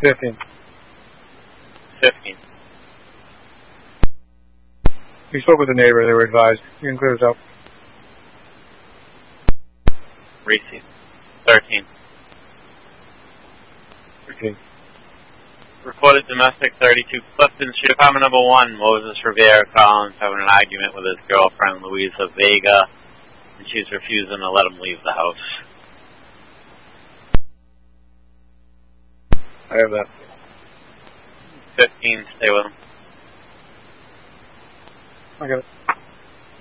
15. 15. We spoke with the neighbor. They were advised. You can clear this up. Receive. 13. 13. Reported domestic 32 Clifton Street, apartment number 1, Moses Rivera Collins having an argument with his girlfriend Louisa Vega, and she's refusing to let him leave the house. I have that. 15, stay with him. I got it.